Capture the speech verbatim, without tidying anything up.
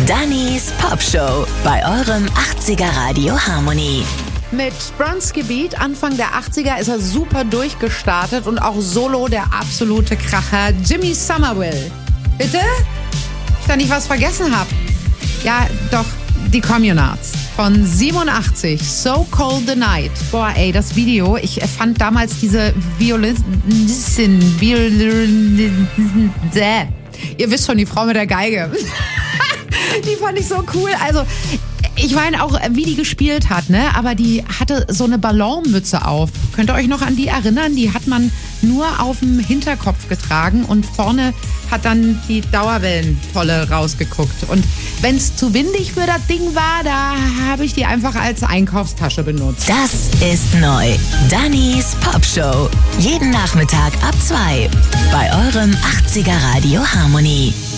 Dannys Popshow bei eurem achtziger Radio Harmony. Mit Bronski Beat Anfang der achtziger ist er super durchgestartet und auch solo der absolute Kracher Jimmy Somerville. Bitte? Ich da nicht was vergessen habe. Ja, doch, die Communards von siebenundachtzig, So Cold the Night. Boah, ey, das Video, ich fand damals diese Violinistin, Violinistin, ihr wisst schon, die Frau mit der Geige. Die fand ich so cool. Also, ich meine auch, wie die gespielt hat, ne? Aber die hatte so eine Ballonmütze auf. Könnt ihr euch noch an die erinnern? Die hat man nur auf dem Hinterkopf getragen und vorne hat dann die Dauerwellentolle rausgeguckt. Und wenn es zu windig für das Ding war, da habe ich die einfach als Einkaufstasche benutzt. Das ist neu. Dannys Popshow. Jeden Nachmittag ab zwei bei eurem achtziger Radio Harmony.